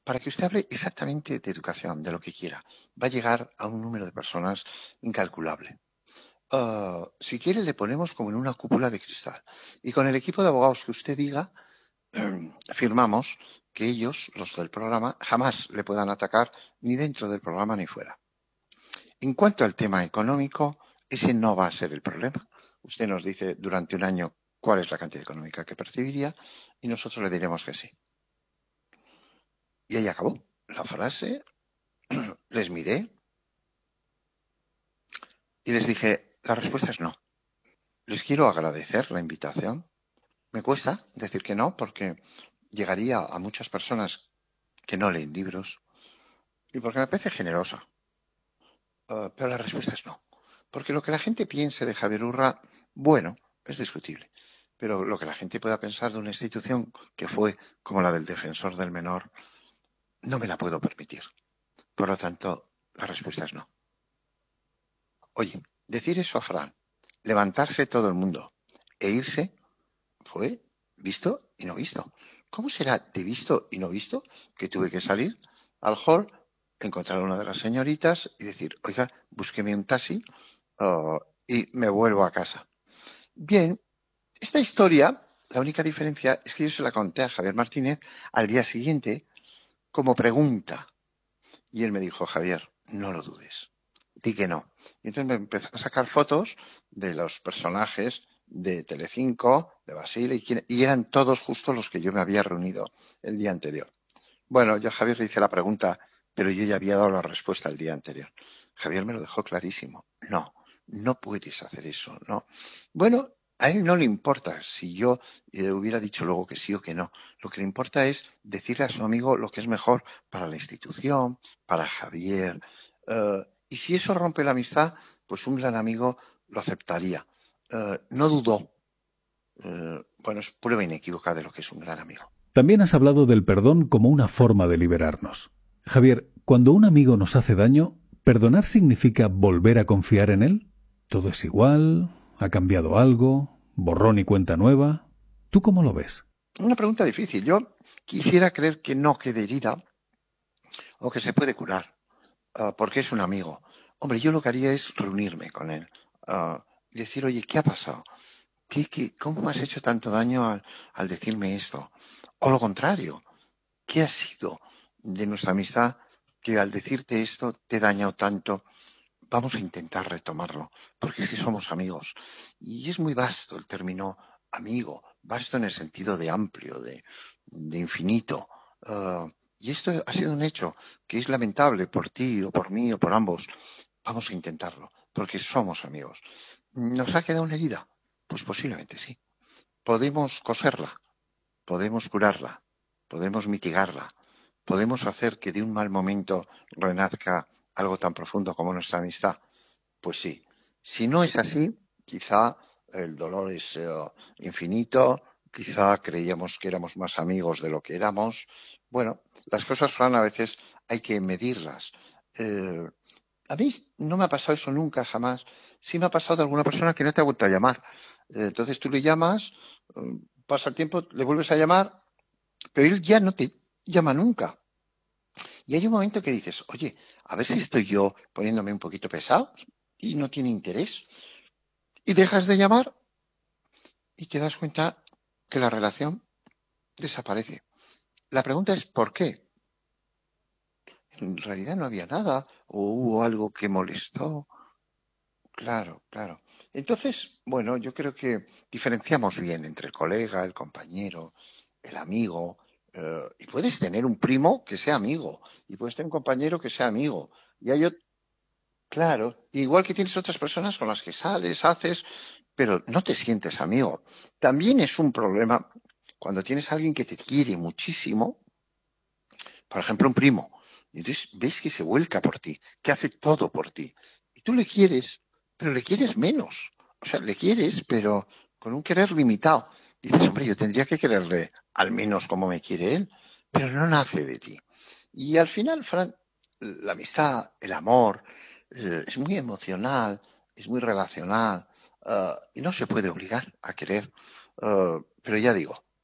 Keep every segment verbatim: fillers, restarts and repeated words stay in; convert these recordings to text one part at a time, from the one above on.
para que usted hable exactamente de educación, de lo que quiera. Va a llegar a un número de personas incalculable. Uh, si quiere, le ponemos como en una cúpula de cristal. Y con el equipo de abogados que usted diga, firmamos que ellos, los del programa, jamás le puedan atacar ni dentro del programa ni fuera. En cuanto al tema económico, ese no va a ser el problema. Usted nos dice durante un año cuál es la cantidad económica que percibiría y nosotros le diremos que sí. Y ahí acabó la frase. Les miré y les dije, la respuesta es no. Les quiero agradecer la invitación. Me cuesta decir que no porque llegaría a muchas personas que no leen libros y porque me parece generosa. Uh, pero la respuesta es no. Porque lo que la gente piense de Javier Urra, bueno, es discutible. Pero lo que la gente pueda pensar de una institución que fue como la del defensor del menor, no me la puedo permitir. Por lo tanto, la respuesta es no. Oye, decir eso a Fran, levantarse todo el mundo e irse, fue visto y no visto. ¿Cómo será de visto y no visto que tuve que salir al hall, encontrar a una de las señoritas y decir, oiga, búsqueme un taxi uh, y me vuelvo a casa? Bien, esta historia, la única diferencia es que yo se la conté a Javier Martínez al día siguiente como pregunta. Y él me dijo, Javier, no lo dudes, di que no. Y entonces me empezó a sacar fotos de los personajes de Telecinco, de Basile, y, y eran todos justo los que yo me había reunido el día anterior. Bueno, yo a Javier le hice la pregunta, pero yo ya había dado la respuesta el día anterior. Javier me lo dejó clarísimo. No, no puedes hacer eso, no. Bueno, a él no le importa si yo eh, hubiera dicho luego que sí o que no. Lo que le importa es decirle a su amigo lo que es mejor para la institución, para Javier. Uh, y si eso rompe la amistad, pues un gran amigo lo aceptaría. Uh, no dudó. Uh, bueno, es prueba inequívoca de lo que es un gran amigo. También has hablado del perdón como una forma de liberarnos. Javier, cuando un amigo nos hace daño, ¿perdonar significa volver a confiar en él? ¿Todo es igual? ¿Ha cambiado algo? ¿Borrón y cuenta nueva? ¿Tú cómo lo ves? Una pregunta difícil. Yo quisiera creer que no quede herida o que se puede curar, uh, porque es un amigo. Hombre, yo lo que haría es reunirme con él uh, y decir, oye, ¿qué ha pasado? ¿Qué, qué, ¿Cómo me has hecho tanto daño al, al decirme esto? O lo contrario, ¿qué ha sido de nuestra amistad que al decirte esto te he dañado tanto? Vamos a intentar retomarlo, porque es que somos amigos. Y es muy vasto el término amigo, vasto en el sentido de amplio, de, de infinito. Uh, y esto ha sido un hecho que es lamentable por ti o por mí o por ambos. Vamos a intentarlo, porque somos amigos. ¿Nos ha quedado una herida? Pues posiblemente sí. Podemos coserla, podemos curarla, podemos mitigarla, podemos hacer que de un mal momento renazca algo tan profundo como nuestra amistad. Pues sí. Si no es así, quizá el dolor es uh, infinito, quizá creíamos que éramos más amigos de lo que éramos. Bueno, las cosas, Fran, a veces hay que medirlas. Eh, a mí no me ha pasado eso nunca, jamás. Sí me ha pasado de alguna persona que no te ha vuelto a llamar. Eh, entonces tú le llamas, eh, pasa el tiempo, le vuelves a llamar, pero él ya no te llama nunca. Y hay un momento que dices, oye, a ver si estoy yo poniéndome un poquito pesado y no tiene interés. Y dejas de llamar y te das cuenta que la relación desaparece. La pregunta es ¿por qué? En realidad no había nada o hubo algo que molestó. Claro, claro. Entonces, bueno, yo creo que diferenciamos bien entre el colega, el compañero, el amigo. Eh, y puedes tener un primo que sea amigo y puedes tener un compañero que sea amigo. Y hay otro, claro, igual que tienes otras personas con las que sales, haces, pero no te sientes amigo. También es un problema cuando tienes a alguien que te quiere muchísimo, por ejemplo, un primo, y entonces ves que se vuelca por ti, que hace todo por ti, y tú le quieres, pero le quieres menos. O sea, le quieres, pero con un querer limitado. Dices, hombre, yo tendría que quererle al menos como me quiere él, pero no nace de ti. Y al final, Fran, la amistad, el amor, eh, es muy emocional, es muy relacional, uh, y no se puede obligar a querer. Uh, pero ya digo,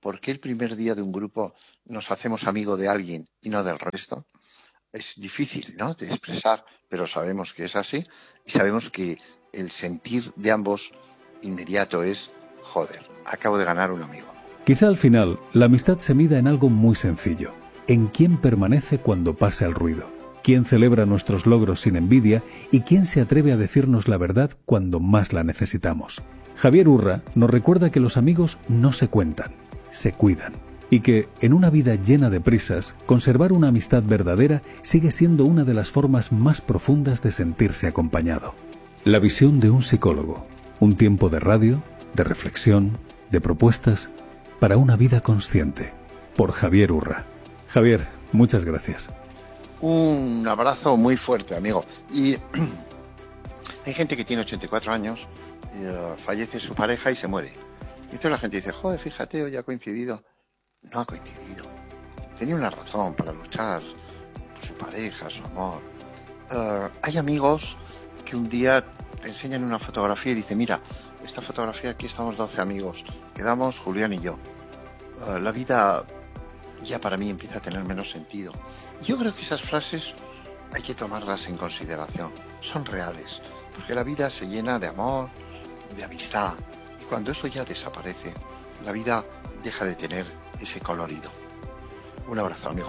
¿por qué el primer día de un grupo nos hacemos amigo de alguien y no del resto? Es difícil, ¿no?, de expresar, pero sabemos que es así y sabemos que el sentir de ambos inmediato es, joder, acabo de ganar un amigo. Quizá al final la amistad se mida en algo muy sencillo, en quién permanece cuando pasa el ruido, quién celebra nuestros logros sin envidia y quién se atreve a decirnos la verdad cuando más la necesitamos. Javier Urra nos recuerda que los amigos no se cuentan, se cuidan. Y que, en una vida llena de prisas, conservar una amistad verdadera sigue siendo una de las formas más profundas de sentirse acompañado. La visión de un psicólogo, un tiempo de radio, de reflexión, de propuestas, para una vida consciente, por Javier Urra. Javier, muchas gracias. Un abrazo muy fuerte, amigo. Y hay gente que tiene ochenta y cuatro años, y, uh, fallece su pareja y se muere. Y entonces la gente dice, joder, fíjate, hoy ha coincidido. No ha coincidido. Tenía una razón para luchar por su pareja, su amor. Uh, hay amigos que un día te enseñan una fotografía y dicen, mira, esta fotografía, aquí estamos doce amigos. Quedamos Julián y yo. Uh, la vida ya para mí empieza a tener menos sentido. Yo creo que esas frases hay que tomarlas en consideración. Son reales, porque la vida se llena de amor, de amistad. Y cuando eso ya desaparece, la vida deja de tener ese colorido. Un abrazo, amigo.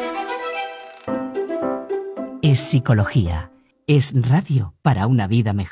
Es psicología. Es radio para una vida mejor.